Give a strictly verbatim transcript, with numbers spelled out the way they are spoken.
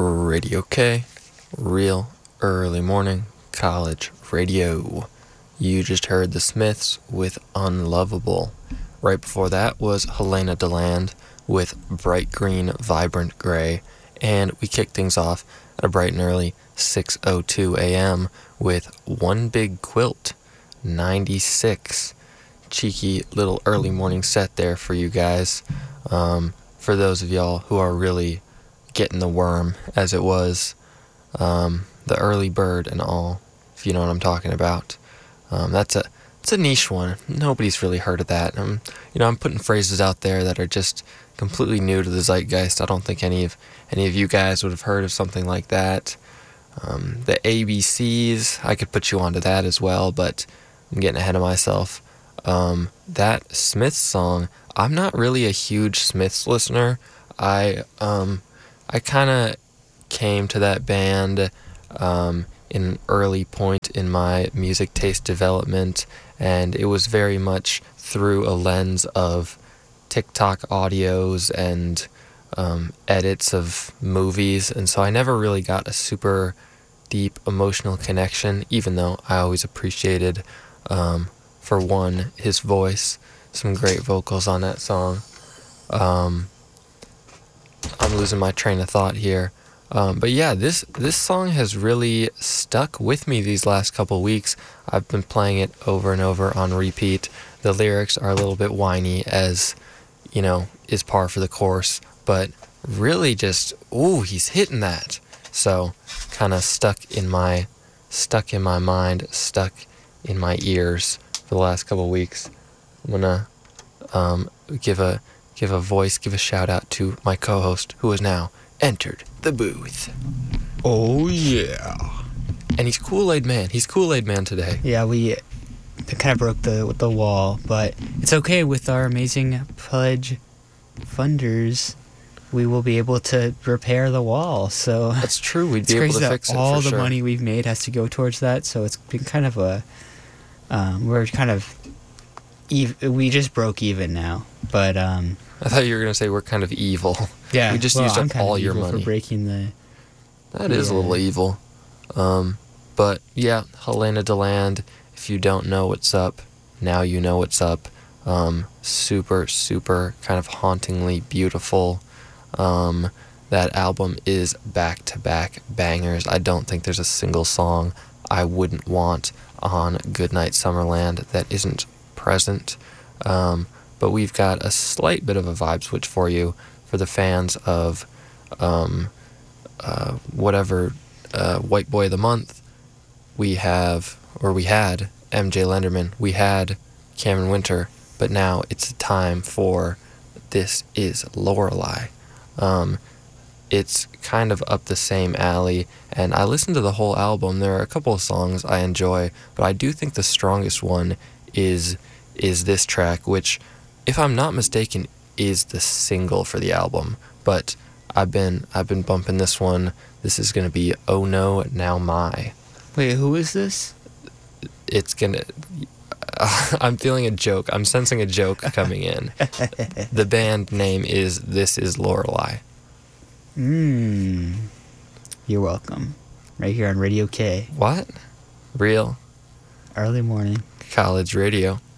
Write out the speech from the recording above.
Radio K, real early morning college radio. You just heard the Smiths with Unlovable. Right before that was Helena DeLand with Bright Green, Vibrant Gray. And we kicked things off at a bright and early six oh two a.m. with One Big Quilt, ninety-six. Cheeky little early morning set there for you guys. Um, for those of y'all who are really getting the worm, as it was, um, the early bird and all, if you know what I'm talking about. Um, that's a it's a niche one. Nobody's really heard of that. Um, you know, I'm putting phrases out there that are just completely new to the zeitgeist. I don't think any of any of you guys would have heard of something like that. Um, the A B Cs, I could put you onto that as well, but I'm getting ahead of myself. Um, that Smiths song, I'm not really a huge Smiths listener. I um, I kind of came to that band um, in an early point in my music taste development, and it was very much through a lens of TikTok audios and um, edits of movies, and so I never really got a super deep emotional connection, even though I always appreciated, um, for one, his voice, some great vocals on that song. Um, I'm losing my train of thought here. Um, but yeah, this this song has really stuck with me these last couple weeks. I've been playing it over and over on repeat. The lyrics are a little bit whiny, as, you know, is par for the course, but really just, ooh, he's hitting that. So kind of stuck in my, stuck in my mind, stuck in my ears for the last couple weeks. I'm gonna um, give a give a voice, give a shout out to my co-host who has now entered the booth. Oh yeah. And he's Kool-Aid Man. He's Kool-Aid Man today. Yeah, we kind of broke the the wall, but it's okay. With our amazing pledge funders, we will be able to repair the wall. So that's true. We'd it's be able crazy to that fix it. all for the sure. money we've made has to go towards that. So it's been kind of a um, we're kind of ev- we just broke even now. But um, I thought you were gonna say we're kind of evil. yeah, we just well, used I'm up kind all of your evil money. for breaking the. That is a Yeah. little evil. Um, but yeah, Helena DeLand, if you don't know what's up, now you know what's up. Um, super, super kind of hauntingly beautiful. Um, that album is back-to-back bangers. I don't think there's a single song I wouldn't want on Goodnight Summerland that isn't present. Um, but we've got a slight bit of a vibe switch for you for the fans of um, uh, whatever uh, White Boy of the Month. We have, or we had, M J Lenderman. We had Cameron Winter, but now it's time for This Is Lorelei. Um, it's kind of up the same alley, and I listened to the whole album. There are a couple of songs I enjoy, but I do think the strongest one is is this track, which, if I'm not mistaken, is the single for the album. But I've been I've been bumping this one. This is gonna be Oh No Now My. Wait, who is this? It's gonna. Uh, I'm feeling a joke. I'm sensing a joke coming in. The band name is This Is Lorelei. Mmm. You're welcome. Right here on Radio K. What? Real Early morning. college radio.